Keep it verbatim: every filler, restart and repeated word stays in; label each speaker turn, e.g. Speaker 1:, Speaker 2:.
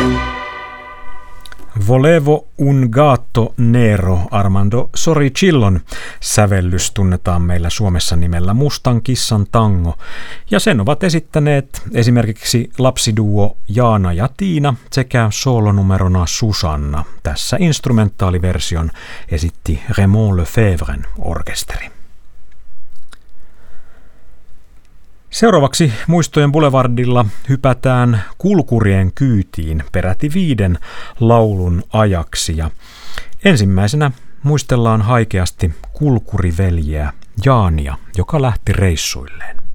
Speaker 1: Volevo un gatto nero, Armando Soricillon sävellys tunnetaan meillä Suomessa nimellä Mustan kissan tango, ja sen ovat esittäneet esimerkiksi lapsiduo Jaana ja Tiina sekä soolonumerona Susanna. Tässä instrumentaaliversion esitti Raymond Lefebvren orkesteri. Seuraavaksi Muistojen Boulevardilla hypätään kulkurien kyytiin peräti viiden laulun ajaksi. Ja ensimmäisenä muistellaan haikeasti kulkuriveljeä Jaania, joka lähti reissuilleen.